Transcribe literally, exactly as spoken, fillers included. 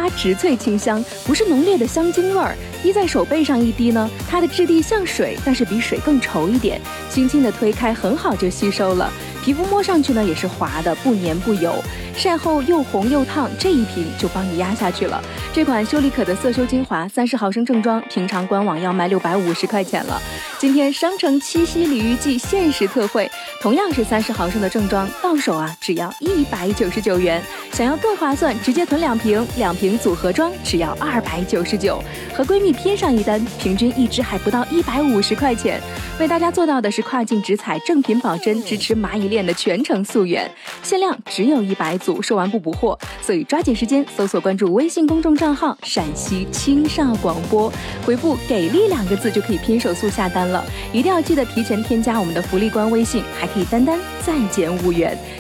发植萃清香，不是浓烈的香精味儿。滴在手背上一滴呢，它的质地像水，但是比水更稠一点，轻轻的推开，很好就吸收了。皮肤摸上去呢也是滑的，不粘不油，晒后又红又烫，这一瓶就帮你压下去了。这款修丽可的色修精华三十毫升正装，平常官网要卖六百五十块钱了。今天商城七夕鲤鱼季限时特惠，同样是三十毫升的正装，到手啊只要一百九十九元。想要更划算，直接囤两瓶，两瓶组合装只要二百九十九，和闺蜜拼上一单，平均一支还不到一百五十块钱。为大家做到的是跨境直采，正品保真，支持蚂蚁链的全程溯源，限量只有一百组，售完不补货，所以抓紧时间搜索关注微信公众账号陕西青少广播，回复给力两个字就可以拼手速下单了。一定要记得提前添加我们的福利官微信，还可以单单再减五元。